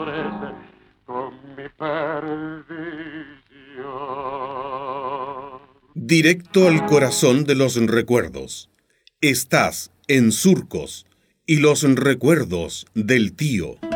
con mi perdición. Directo al corazón de los recuerdos. Estás en Surcos y los recuerdos del tío.